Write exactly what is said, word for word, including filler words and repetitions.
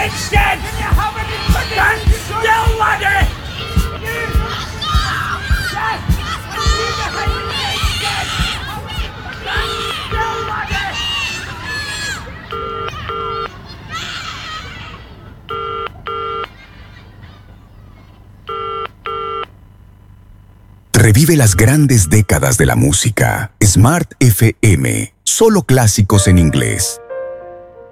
Stand still, laddie! Revive las grandes décadas de la música. Smart F M. Solo clásicos en inglés.